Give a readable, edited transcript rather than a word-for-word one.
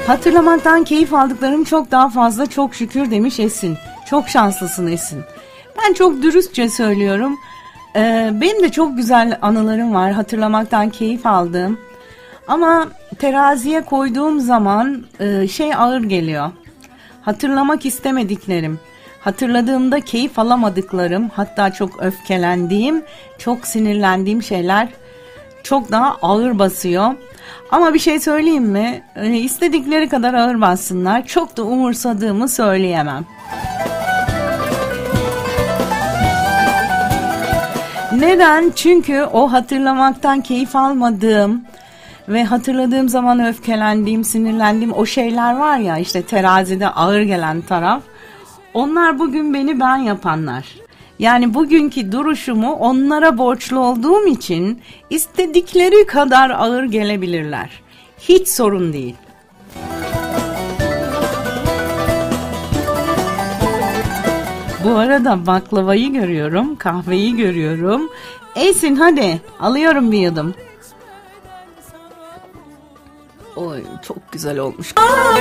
Hatırlamaktan keyif aldıklarım çok daha fazla, çok şükür demiş Esin. Çok şanslısın Esin. Ben çok dürüstçe söylüyorum. Benim de çok güzel anılarım var hatırlamaktan keyif aldığım. Ama teraziye koyduğum zaman şey ağır geliyor. Hatırlamak istemediklerim, hatırladığımda keyif alamadıklarım, hatta çok öfkelendiğim, çok sinirlendiğim şeyler çok daha ağır basıyor. Ama bir şey söyleyeyim mi? İstedikleri kadar ağır bassınlar. Çok da umursadığımı söyleyemem. Neden? Çünkü o hatırlamaktan keyif almadığım ve hatırladığım zaman öfkelendiğim, sinirlendiğim o şeyler var ya, işte terazide ağır gelen taraf. Onlar bugün beni ben yapanlar. Yani bugünkü duruşumu onlara borçlu olduğum için istedikleri kadar ağır gelebilirler. Hiç sorun değil. Bu arada baklavayı görüyorum, kahveyi görüyorum. Esin hadi, alıyorum bir yudum. Oy, çok güzel olmuş.